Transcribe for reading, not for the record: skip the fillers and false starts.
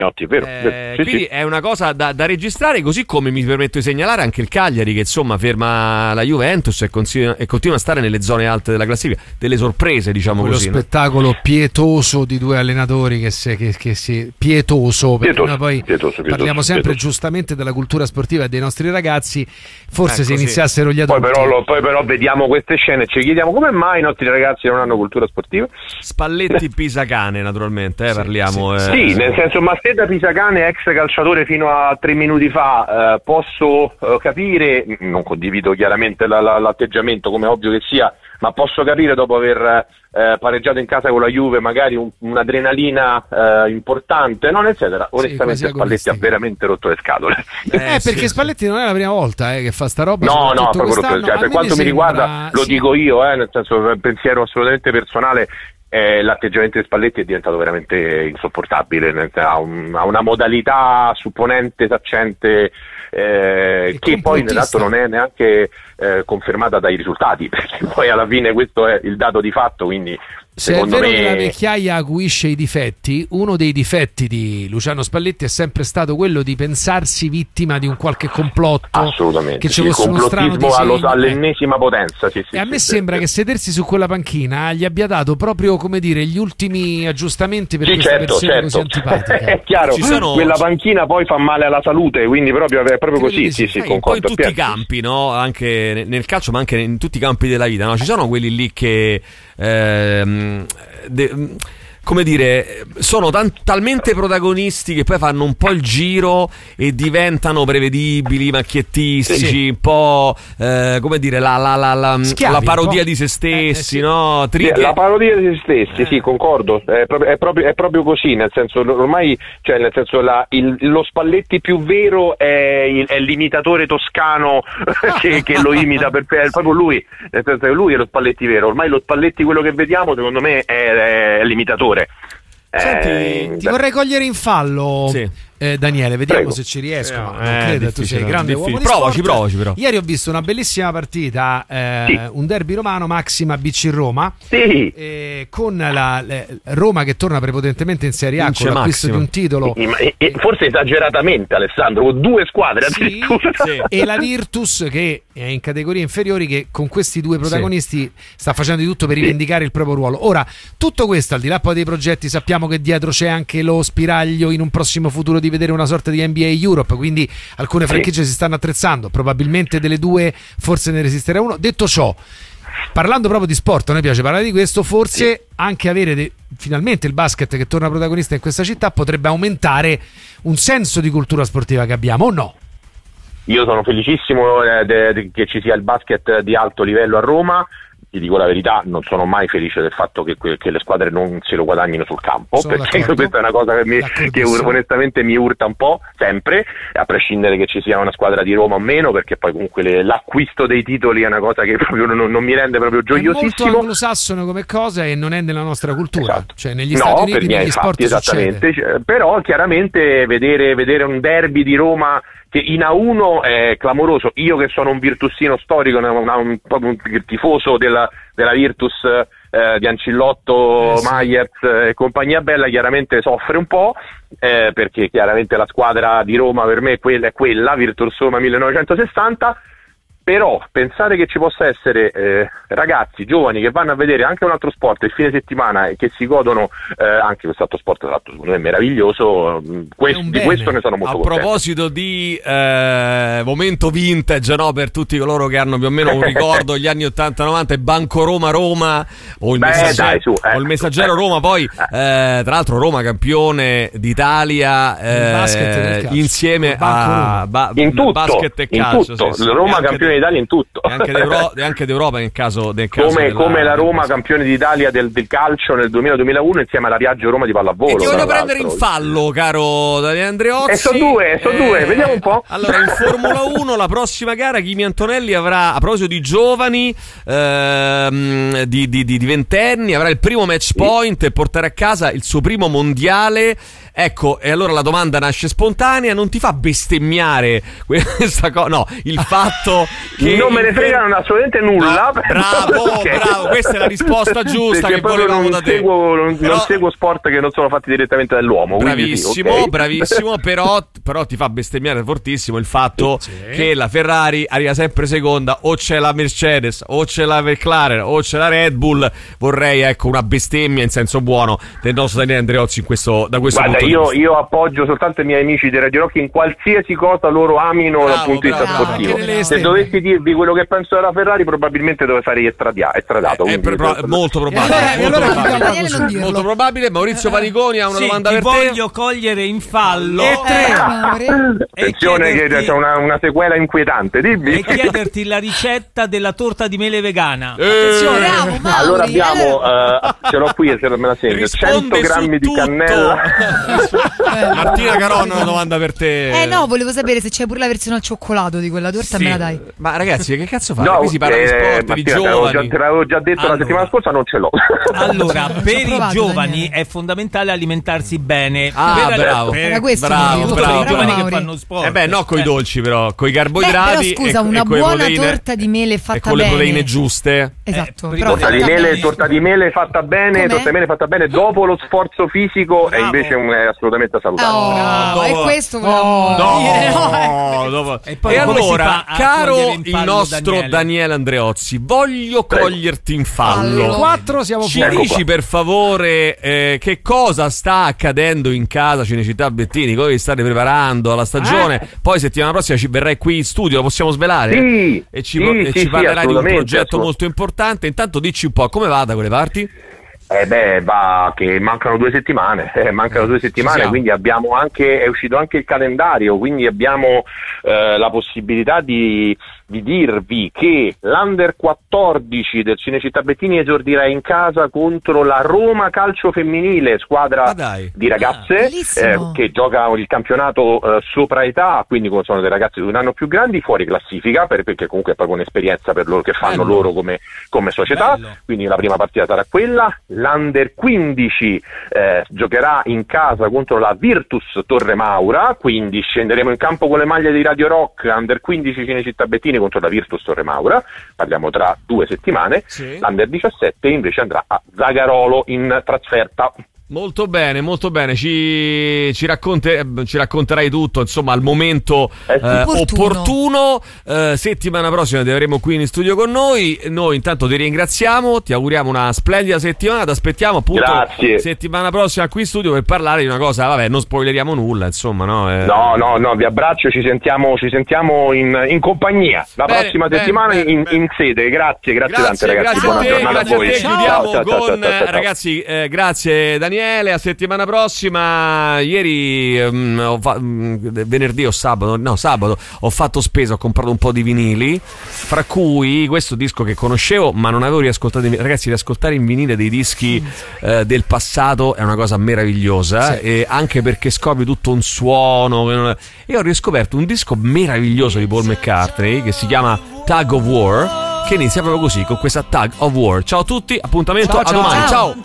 vero. Quindi è una cosa da registrare, così come mi permetto di segnalare anche il Cagliari, che insomma ferma la Juventus e continua a stare nelle zone alte della classifica, delle sorprese, diciamo quello così. Lo spettacolo pietoso di due allenatori pietoso. Parliamo sempre giustamente della cultura sportiva e dei nostri ragazzi, forse se iniziassero gli adulti. Poi però vediamo queste scene e ci chiediamo come mai i nostri ragazzi non hanno cultura sportiva. Spalletti Pisacane, naturalmente, parliamo. Sì, nel senso, ma se da Pisacane, ex calciatore fino a 3 minuti fa, posso capire, non condivido chiaramente l'atteggiamento, come è ovvio che sia, ma posso capire dopo aver pareggiato in casa con la Juve magari un'adrenalina importante, no? Eccetera. Onestamente Spalletti ha veramente rotto le scatole. Perché Spalletti non è la prima volta che fa sta roba. No, proprio rotto le scatole. Per quanto mi riguarda, lo dico io, nel senso, pensiero assolutamente personale. L'atteggiamento di Spalletti è diventato veramente insopportabile, ha una modalità supponente, saccente, che poi in realtà non è neanche confermata dai risultati, perché poi alla fine questo è il dato di fatto, quindi se è vero che la vecchiaia acuisce i difetti, uno dei difetti di Luciano Spalletti è sempre stato quello di pensarsi vittima di un qualche complotto. Assolutamente, che ci fosse uno strano disegno all'ennesima potenza. E a me sembra che sedersi su quella panchina gli abbia dato proprio, come dire, gli ultimi aggiustamenti per questa versione così antipatica. È chiaro, quella panchina poi fa male alla salute, quindi è proprio così. Sì, concordo. Poi in tutti i campi, no? Anche nel calcio, ma anche in tutti i campi della vita, no? Ci sono quelli lì che come dire, sono talmente protagonisti che poi fanno un po' il giro e diventano prevedibili, macchiettistici, un po' come dire la parodia di se stessi, no? La parodia di se stessi, sì, concordo, è proprio così, nel senso, ormai, cioè nel senso lo Spalletti più vero è l'imitatore toscano che lo imita è proprio lui, nel senso che lui è lo Spalletti vero, ormai lo Spalletti quello che vediamo secondo me è l'imitatore. Senti, ti vorrei cogliere in fallo, Daniele, vediamo se ci riesco. Non credo, tu sei grande uomo di provaci però. Ieri ho visto una bellissima partita, un derby romano, Maxima BC Roma, con la Roma che torna prepotentemente in Serie A con l'acquisto di un titolo, forse esageratamente, Alessandro, con 2 squadre addirittura. E la Virtus che è in categorie inferiori, che con questi 2 protagonisti sta facendo di tutto per rivendicare il proprio ruolo. Ora, tutto questo, al di là poi dei progetti, sappiamo che dietro c'è anche lo spiraglio in un prossimo futuro di vedere una sorta di NBA Europe, quindi alcune franchigie si stanno attrezzando, probabilmente delle 2 forse ne resisterà uno. Detto ciò, parlando proprio di sport, a noi piace parlare di questo, forse anche avere finalmente il basket che torna protagonista in questa città potrebbe aumentare un senso di cultura sportiva che abbiamo, o no? Io sono felicissimo che ci sia il basket di alto livello a Roma. Ti dico la verità, non sono mai felice del fatto che le squadre non se lo guadagnino sul campo, perché questa è una cosa che onestamente mi urta un po', sempre, a prescindere che ci sia una squadra di Roma o meno, perché poi comunque l'acquisto dei titoli è una cosa che proprio non mi rende proprio gioiosissimo. È molto anglosassone come cosa e non è nella nostra cultura, cioè negli Stati Uniti, negli sport esattamente, però chiaramente vedere un derby di Roma che in A1 è clamoroso. Io che sono un virtusino storico, un tifoso della Virtus di Ancillotto, Myers e compagnia bella, chiaramente soffre un po', perché chiaramente la squadra di Roma per me è quella Virtus Roma 1960. Però pensare che ci possa essere ragazzi giovani che vanno a vedere anche un altro sport il fine settimana e che si godono anche questo altro sport, tra l'altro secondo me è meraviglioso, di questo ne sono molto contento. A proposito di momento vintage, no, per tutti coloro che hanno più o meno un ricordo gli anni 80-90, è Banco Roma o il Messaggero Roma, poi tra l'altro Roma campione d'Italia insieme a basket e calcio, Roma campione d'Italia in tutto, e anche d'Europa nel caso come la Roma campione d'Italia del calcio nel 2000-2001 insieme alla Viaggio Roma di pallavolo. E ti voglio prendere in fallo, caro Daniele Andreozzi. E sono due, vediamo un po'. Allora, in Formula 1 la prossima gara Kimi Antonelli avrà, a proposito di giovani di ventenni, avrà il primo match point e portare a casa il suo primo mondiale Ecco, e allora la domanda nasce spontanea, non ti fa bestemmiare questa cosa? No, il fatto che non me ne fregano assolutamente nulla. No, bravo, questa è la risposta giusta che volevamo da te. Non seguo sport che non sono fatti direttamente dall'uomo. Bravissimo, però ti fa bestemmiare fortissimo il fatto che la Ferrari arriva sempre seconda, o c'è la Mercedes, o c'è la McLaren, o c'è la Red Bull. Vorrei, ecco, una bestemmia in senso buono del nostro Daniele Andreozzi da questo punto di vista. Io appoggio soltanto i miei amici di Radio Rock in qualsiasi cosa loro amino dal punto di vista sportivo. Se dovessi dirvi quello che penso della Ferrari, probabilmente sarei estradato. Molto probabile. Maurizio Paniconi ha una domanda per te. Voglio cogliere in fallo attenzione, che c'è una sequela inquietante. Dimmi. E chiederti la ricetta della torta di mele vegana. Attenzione, allora abbiamo ce l'ho qui, se me la segno, 100 grammi di cannella. Martina Caronna, una domanda per te. No, volevo sapere se c'è pure la versione al cioccolato di quella torta, me la dai. Ma ragazzi, che cazzo fate? Qui si parla di sport, Martina, di giovani. Te l'avevo già detto la settimana scorsa, non ce l'ho. Allora, per i giovani è fondamentale alimentarsi bene. Era questo i giovani che fanno sport. No, coi dolci, però, coi carboidrati. Però scusa, una buona torta di mele fatta bene. Con le proteine giuste. Esatto. Torta di mele fatta bene, dopo lo sforzo fisico, e invece è assolutamente salutare. È questo E allora, caro il nostro Daniele Andreozzi, voglio coglierti in fallo. 4 siamo Ci dici per favore che cosa sta accadendo in casa Cinecittà Bettini, come vi state preparando alla stagione? Poi settimana prossima ci verrai qui in studio, lo possiamo svelare? Sì, e ci parlerai di un progetto molto importante. Intanto dici un po' come va da quelle parti? Va che mancano 2 settimane, quindi abbiamo è uscito anche il calendario, quindi abbiamo la possibilità di dirvi che l'Under 14 del Cinecittà Bettini esordirà in casa contro la Roma Calcio Femminile, squadra di ragazze che gioca il campionato sopra età, quindi sono dei ragazzi di un anno più grandi, fuori classifica, perché comunque è proprio un'esperienza per loro che fanno loro come società. Quindi la prima partita sarà quella. L'Under 15 giocherà in casa contro la Virtus Torre Maura, quindi scenderemo in campo con le maglie di Radio Rock, Under 15 Cinecittà Bettini contro la Virtus Torre Maura, parliamo tra 2 settimane. L'Under 17 invece andrà a Zagarolo in trasferta. Molto bene, ci racconterai tutto, insomma, al momento opportuno. Settimana prossima ti avremo qui in studio con noi. Noi intanto ti ringraziamo, ti auguriamo una splendida settimana, ti aspettiamo appunto settimana prossima qui in studio per parlare di una cosa, non spoileriamo nulla, insomma, no? No, vi abbraccio, ci sentiamo in compagnia la prossima settimana in sede. Grazie tante ragazzi, buona giornata a voi. Chiudiamo con ragazzi, grazie Daniele. A settimana prossima. Ieri venerdì o sabato ho fatto spesa, ho comprato un po' di vinili, fra cui questo disco che conoscevo ma non avevo riascoltato. Ragazzi, riascoltare in vinile dei dischi del passato è una cosa meravigliosa, e anche perché scopri tutto un suono. E ho riscoperto un disco meraviglioso di Paul McCartney che si chiama Tug of War, che inizia proprio così, con questa Tug of War. Ciao a tutti, appuntamento a domani. Ciao.